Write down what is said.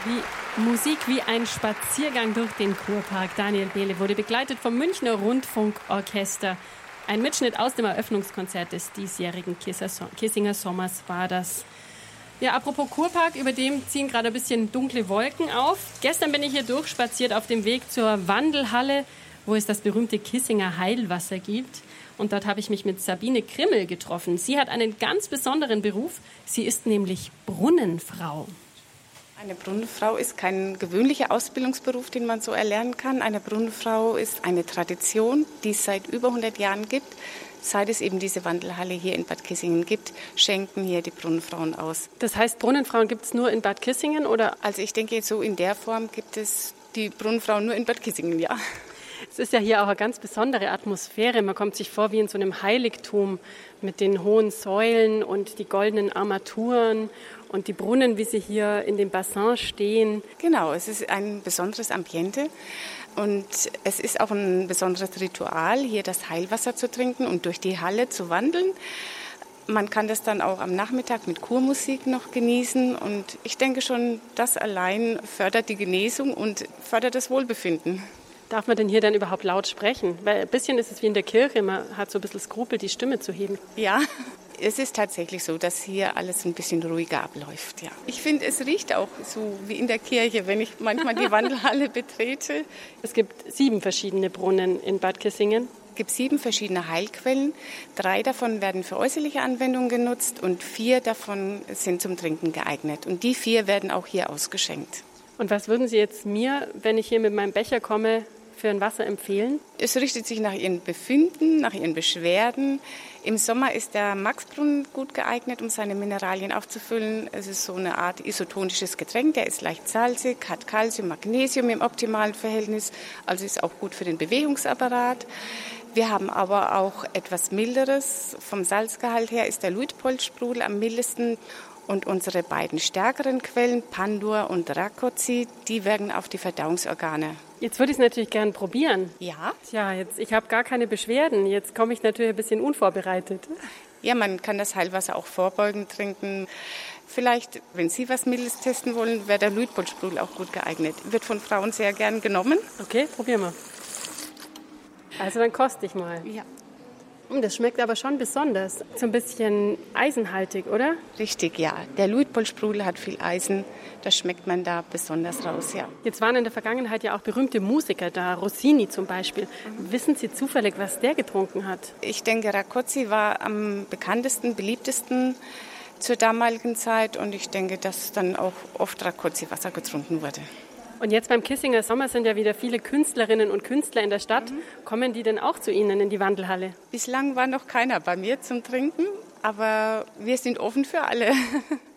Wie Musik wie ein Spaziergang durch den Kurpark. Daniel Behle wurde begleitet vom Münchner Rundfunkorchester. Ein Mitschnitt aus dem Eröffnungskonzert des diesjährigen Kissinger Sommers war das. Ja, apropos Kurpark, über dem ziehen gerade ein bisschen dunkle Wolken auf. Gestern bin ich hier durchspaziert auf dem Weg zur Wandelhalle, wo es das berühmte Kissinger Heilwasser gibt. Und dort habe ich mich mit Sabine Krimmel getroffen. Sie hat einen ganz besonderen Beruf. Sie ist nämlich Brunnenfrau. Eine Brunnenfrau ist kein gewöhnlicher Ausbildungsberuf, den man so erlernen kann. Eine Brunnenfrau ist eine Tradition, die es seit über 100 Jahren gibt. Seit es eben diese Wandelhalle hier in Bad Kissingen gibt, schenken hier die Brunnenfrauen aus. Das heißt, Brunnenfrauen gibt es nur in Bad Kissingen, oder? Also ich denke, so in der Form gibt es die Brunnenfrauen nur in Bad Kissingen, ja. Es ist ja hier auch eine ganz besondere Atmosphäre. Man kommt sich vor wie in so einem Heiligtum mit den hohen Säulen und die goldenen Armaturen und die Brunnen, wie sie hier in dem Bassin stehen. Genau, es ist ein besonderes Ambiente und es ist auch ein besonderes Ritual, hier das Heilwasser zu trinken und durch die Halle zu wandeln. Man kann das dann auch am Nachmittag mit Chormusik noch genießen und ich denke schon, das allein fördert die Genesung und fördert das Wohlbefinden. Darf man denn hier dann überhaupt laut sprechen? Weil ein bisschen ist es wie in der Kirche, man hat so ein bisschen Skrupel, die Stimme zu heben. Ja, es ist tatsächlich so, dass hier alles ein bisschen ruhiger abläuft. Ja. Ich finde, es riecht auch so wie in der Kirche, wenn ich manchmal die Wandelhalle betrete. Es gibt 7 verschiedene Brunnen in Bad Kissingen. Es gibt 7 verschiedene Heilquellen. 3 davon werden für äußerliche Anwendungen genutzt und 4 davon sind zum Trinken geeignet. Und die 4 werden auch hier ausgeschenkt. Und was würden Sie jetzt mir, wenn ich hier mit meinem Becher komme, für ein Wasser empfehlen? Es richtet sich nach Ihren Befinden, nach Ihren Beschwerden. Im Sommer ist der Maxbrunnen gut geeignet, um seine Mineralien aufzufüllen. Es ist so eine Art isotonisches Getränk, der ist leicht salzig, hat Calcium, Magnesium im optimalen Verhältnis, also ist auch gut für den Bewegungsapparat. Wir haben aber auch etwas Milderes. Vom Salzgehalt her ist der Luitpold-Sprudel am mildesten. Und unsere beiden stärkeren Quellen, Pandur und Rákóczi, die wirken auf die Verdauungsorgane. Jetzt würde ich es natürlich gern probieren. Ja? Tja, ich habe gar keine Beschwerden. Jetzt komme ich natürlich ein bisschen unvorbereitet. Ja, man kann das Heilwasser auch vorbeugend trinken. Vielleicht, wenn Sie was Mildes testen wollen, wäre der Luitpold-Sprudel auch gut geeignet. Wird von Frauen sehr gern genommen. Okay, probieren wir. Also dann koste ich mal. Ja. Das schmeckt aber schon besonders. So ein bisschen eisenhaltig, oder? Richtig, ja. Der Luitpold-Sprudel hat viel Eisen. Das schmeckt man da besonders raus, ja. Jetzt waren in der Vergangenheit ja auch berühmte Musiker da, Rossini zum Beispiel. Wissen Sie zufällig, was der getrunken hat? Ich denke, Rákóczi war am bekanntesten, beliebtesten zur damaligen Zeit. Und ich denke, dass dann auch oft Rákóczi-Wasser getrunken wurde. Und jetzt beim Kissinger Sommer sind ja wieder viele Künstlerinnen und Künstler in der Stadt. Kommen die denn auch zu Ihnen in die Wandelhalle? Bislang war noch keiner bei mir zum Trinken, aber wir sind offen für alle.